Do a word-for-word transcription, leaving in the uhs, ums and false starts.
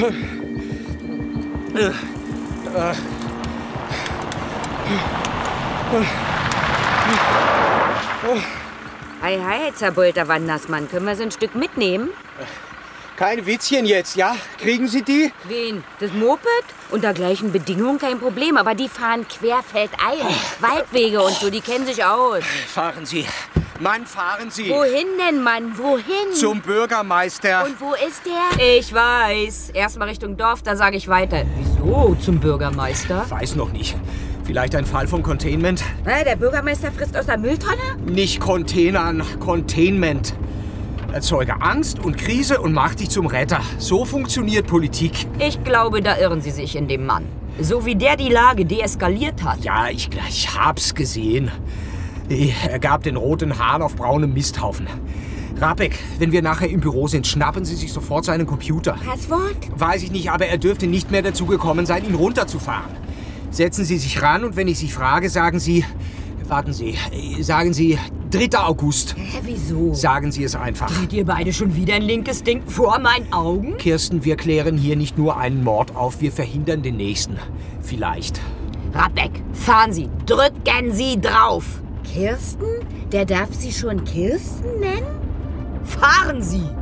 Hi, hi, zerbeulter Wandersmann. Können wir so ein Stück mitnehmen? Keine Witzchen jetzt, ja? Kriegen Sie die? Wen? Das Moped? Unter gleichen Bedingungen kein Problem, aber die fahren querfeldein. Waldwege und so, die kennen sich aus. Fahren Sie. Mann, fahren Sie. Wohin denn, Mann? Wohin? Zum Bürgermeister. Und wo ist der? Ich weiß. Erstmal Richtung Dorf, dann sage ich weiter. Wieso zum Bürgermeister? Weiß noch nicht. Vielleicht ein Fall von Containment? Na, der Bürgermeister frisst aus der Mülltonne? Nicht Containern, Containment. Erzeuge Angst und Krise und mach dich zum Retter. So funktioniert Politik. Ich glaube, da irren Sie sich in dem Mann. So wie der die Lage deeskaliert hat. Ja, ich, ich hab's gesehen. Er gab den roten Hahn auf braunem Misthaufen. Rabeck, wenn wir nachher im Büro sind, schnappen Sie sich sofort seinen Computer. Passwort? Weiß ich nicht, aber er dürfte nicht mehr dazu gekommen sein, ihn runterzufahren. Setzen Sie sich ran und wenn ich Sie frage, sagen Sie... Warten Sie, sagen Sie dritter August. Hä, wieso? Sagen Sie es einfach. Dreht ihr beide schon wieder ein linkes Ding vor meinen Augen? Kirsten, wir klären hier nicht nur einen Mord auf, wir verhindern den nächsten. Vielleicht. Rabeck, fahren Sie, drücken Sie drauf. Kirsten? Der darf Sie schon Kirsten nennen? Fahren Sie!